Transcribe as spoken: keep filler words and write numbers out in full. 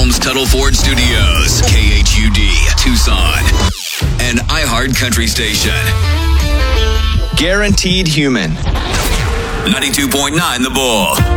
Holmes Tuttle Ford Studios, K H U D, Tucson, an iHeart Country station. Guaranteed Human. ninety-two point nine The Bull.